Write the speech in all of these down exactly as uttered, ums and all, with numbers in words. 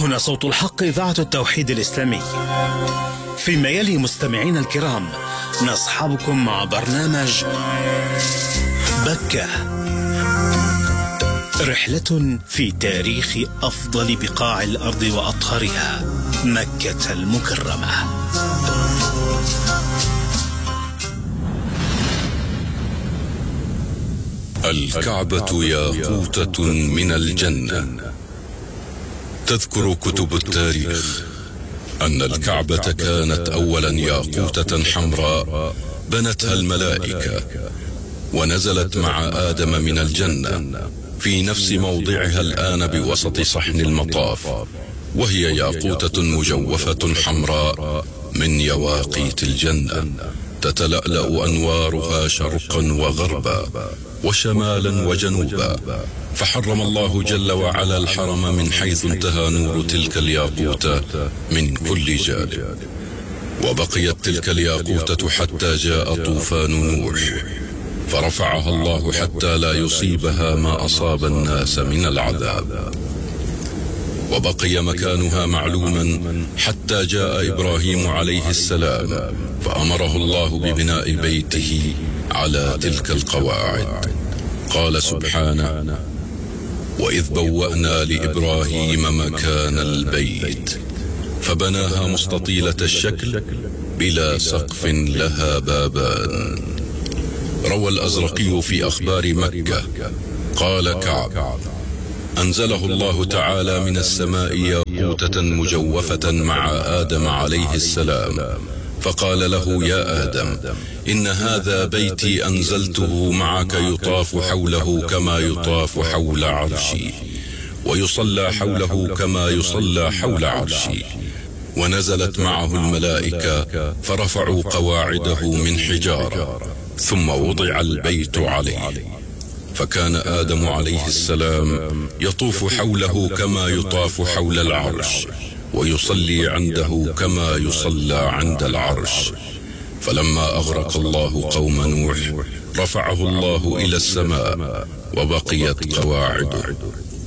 هنا صوت الحق، إذاعة التوحيد الإسلامي. فيما يلي مستمعين الكرام نصحبكم مع برنامج بكة، رحلة في تاريخ أفضل بقاع الأرض وأطهرها، مكة المكرمة. الكعبة ياقوتة من الجنة. تذكر كتب التاريخ أن الكعبة كانت أولا ياقوتة حمراء بنتها الملائكة، ونزلت مع آدم من الجنة في نفس موضعها الآن بوسط صحن المطاف، وهي ياقوتة مجوفة حمراء من يواقيت الجنة، تتلألأ أنوارها شرقا وغربا وشمالا وجنوبا، فحرم الله جل وعلا الحرم من حيث انتهى نور تلك الياقوتة من كل جانب، وبقيت تلك الياقوتة حتى جاء طوفان نوح فرفعها الله حتى لا يصيبها ما أصاب الناس من العذاب، وبقي مكانها معلوما حتى جاء إبراهيم عليه السلام فأمره الله ببناء بيته على تلك القواعد. قال سبحانه: وإذ بوأنا لإبراهيم مكان البيت فبناها مستطيلة الشكل بلا سقف لها بابان. روى الأزرقي في أخبار مكة قال كعب: أنزله الله تعالى من السماء ياقوتة مجوفة مع آدم عليه السلام، فقال له: يا آدم، إن هذا بيتي أنزلته معك، يطاف حوله كما يطاف حول عرشي، ويصلى حوله كما يصلى حول عرشي. ونزلت معه الملائكة فرفعوا قواعده من حجارة، ثم وضع البيت عليه، فكان آدم عليه السلام يطوف حوله كما يطاف حول العرش، ويصلي عنده كما يصلى عند العرش. فلما أغرق الله قوم نوح رفعه الله إلى السماء وبقيت قواعده.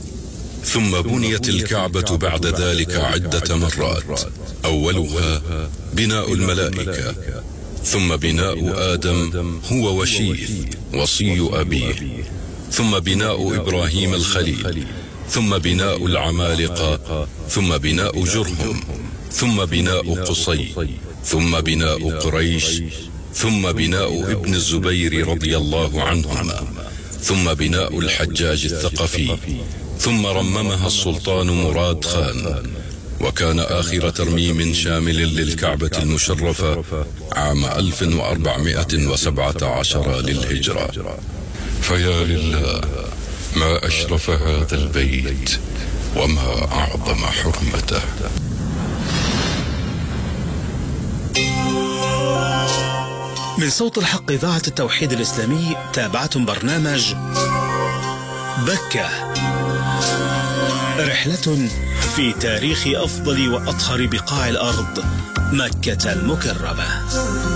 ثم بنيت الكعبة بعد ذلك عدة مرات، أولها بناء الملائكة، ثم بناء آدم هو وشيث وصي أبيه، ثم بناء إبراهيم الخليل، ثم بناء العمالقة، ثم بناء جرهم، ثم بناء قصي، ثم بناء قريش، ثم بناء ابن الزبير رضي الله عنهما، ثم بناء الحجاج الثقفي، ثم رممها السلطان مراد خان. وكان آخر ترميم شامل للكعبة المشرفة عام ألف وأربعمائة وسبعة عشر للهجرة. فيا لله ما أشرف هذا البيت وما أعظم حرمته. من صوت الحق، إذاعة التوحيد الإسلامي، تابعتم برنامج بكة، رحلة في تاريخ أفضل وأطهر بقاع الأرض، مكة المكرمة.